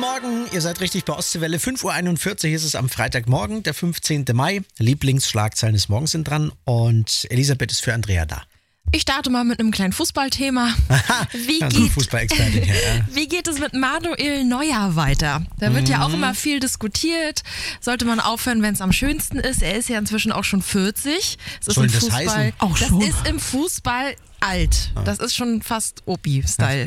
Morgen, ihr seid richtig bei Ostseewelle. 5.41 Uhr ist es am Freitagmorgen, der 15. Mai. Lieblingsschlagzeilen des Morgens sind dran und Elisabeth ist für Andrea da. Ich starte mal mit einem kleinen Fußballthema. Fußballexpertin hier, ja. Wie geht es mit Manuel Neuer weiter? Da wird ja auch immer viel diskutiert. Sollte man aufhören, wenn es am schönsten ist? Er ist ja inzwischen auch schon 40. Das Soll ist im das Fußball, heißen? Auch das schon. Ist im Fußball alt. Das ist schon fast Opi-Style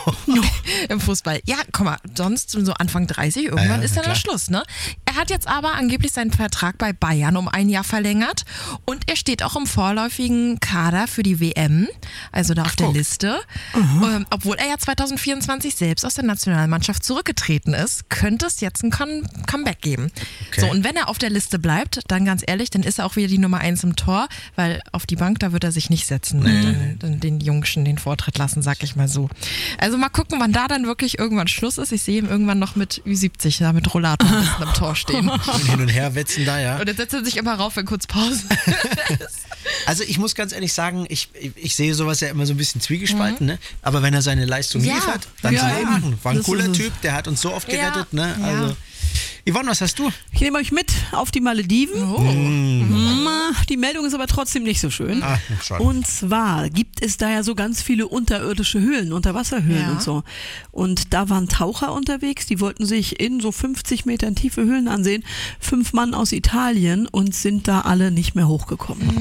im Fußball. Ja, komm mal, sonst so Anfang 30, irgendwann ist dann der Schluss, ne? Er hat jetzt aber angeblich seinen Vertrag bei Bayern um 1 Jahr verlängert und er steht auch im vorläufigen Kader für die WM, also da auf der Liste. Obwohl er ja 2024 selbst aus der Nationalmannschaft zurückgetreten ist, könnte es jetzt ein Comeback geben. Okay. So, und wenn er auf der Liste bleibt, dann ganz ehrlich, dann ist er auch wieder die Nummer 1 im Tor, weil auf die Bank, da wird er sich nicht setzen. Den Jungschen den Vortritt lassen, sag ich mal so. Also mal gucken, wann da dann wirklich irgendwann Schluss ist. Ich sehe ihn irgendwann noch mit Ü70 da mit Rollator ein bisschen am Tor stehen. Und hin und her wetzen da, ja. Und dann setzt er sich immer rauf, wenn kurz Pause ist. Also ich muss ganz ehrlich sagen, ich sehe sowas ja immer so ein bisschen zwiegespalten, ne? Aber wenn er seine Leistung liefert, dann soll er machen. War ein cooler Typ, der hat uns so oft gerettet, ne? Also Yvonne, was hast du? Ich nehme euch mit auf die Malediven. Die Meldung ist aber trotzdem nicht so schön. Und zwar gibt es da ja so ganz viele unterirdische Höhlen, Unterwasserhöhlen und so. Und da waren Taucher unterwegs, die wollten sich in so 50 Metern tiefe Höhlen ansehen. 5 Mann aus Italien und sind da alle nicht mehr hochgekommen.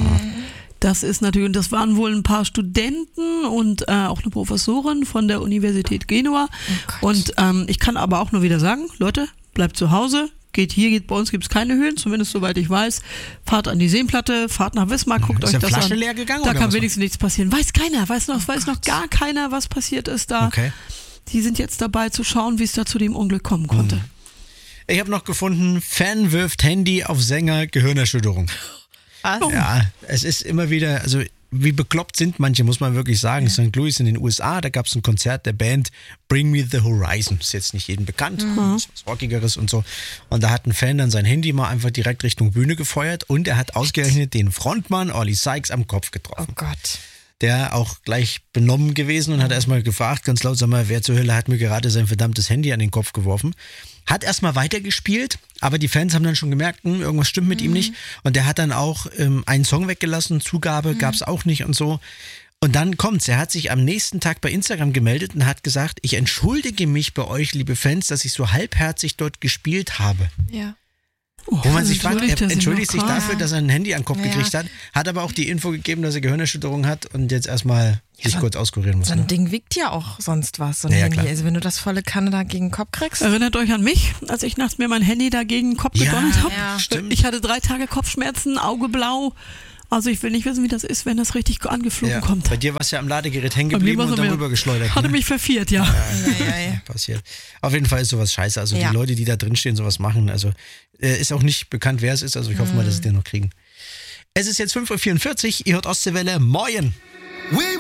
Das ist natürlich, und das waren wohl ein paar Studenten und auch eine Professorin von der Universität Genua. Und ich kann aber auch nur wieder sagen, Leute, bleibt zu Hause, bei uns gibt es keine Höhlen, zumindest soweit ich weiß. Fahrt an die Seenplatte, fahrt nach Wismar, guckt euch das Flasche an. Leer gegangen, da oder kann wenigstens nichts passieren. Weiß keiner, weiß noch gar keiner, was passiert ist da. Okay. Die sind jetzt dabei zu schauen, wie es da zu dem Unglück kommen konnte. Ich habe noch gefunden, Fan wirft Handy auf Sänger, Gehirnerschütterung. Was? Ja, es ist immer wieder, also wie bekloppt sind manche, muss man wirklich sagen. St. Louis in den USA, da gab es ein Konzert der Band Bring Me the Horizon. Ist jetzt nicht jedem bekannt, ist was Rockigeres und so. Und da hat ein Fan dann sein Handy mal einfach direkt Richtung Bühne gefeuert und er hat ausgerechnet den Frontmann Ollie Sykes am Kopf getroffen. Oh Gott. Der auch gleich benommen gewesen und hat erstmal gefragt, ganz laut, sag mal, wer zur Hölle hat mir gerade sein verdammtes Handy an den Kopf geworfen. Hat erstmal weitergespielt, aber die Fans haben dann schon gemerkt, irgendwas stimmt mit ihm nicht. Und der hat dann auch einen Song weggelassen, Zugabe gab's auch nicht und so. Und dann kommt's, er hat sich am nächsten Tag bei Instagram gemeldet und hat gesagt, ich entschuldige mich bei euch, liebe Fans, dass ich so halbherzig dort gespielt habe. Ja. Wo man sich fragt, er entschuldigt sich dafür, dass er ein Handy an den Kopf gekriegt hat aber auch die Info gegeben, dass er Gehirnerschütterung hat und jetzt erstmal sich kurz auskurieren muss. So ein Ding wiegt ja auch sonst was, so ein Handy. Also wenn du das volle Kanne da gegen den Kopf kriegst. Erinnert euch an mich, als ich nachts mir mein Handy da gegen den Kopf gedonnert habe? Ja, stimmt. Ich hatte 3 Tage Kopfschmerzen, Auge blau. Also ich will nicht wissen, wie das ist, wenn das richtig angeflogen kommt. Bei dir war es ja am Ladegerät hängen geblieben und dann rübergeschleudert. Hatte mich verviert, ja. Passiert. Auf jeden Fall ist sowas scheiße. Also die Leute, die da drinstehen, sowas machen. Also ist auch nicht bekannt, wer es ist. Also ich hoffe mal, dass sie den noch kriegen. Es ist jetzt 5.44 Uhr. Ihr hört Ostseewelle. Moin!